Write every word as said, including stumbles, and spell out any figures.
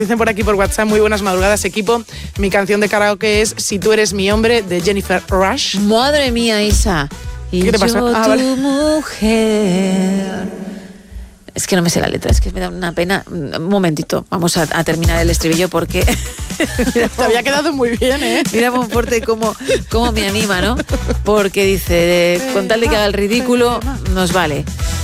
Dicen por aquí por WhatsApp, muy buenas madrugadas, equipo. Mi canción de karaoke es Si tú eres mi hombre, de Jennifer Rush. Madre mía, Isa. Y ¿Qué te pasa? yo, Ah, tu vale. mujer. Es que no me sé la letra, es que me da una pena. Un momentito, vamos a, a terminar el estribillo porque... Te había quedado muy bien, ¿eh? Mira Monforte cómo, cómo me anima, ¿no? Porque dice, con tal de que haga el ridículo, nos vale.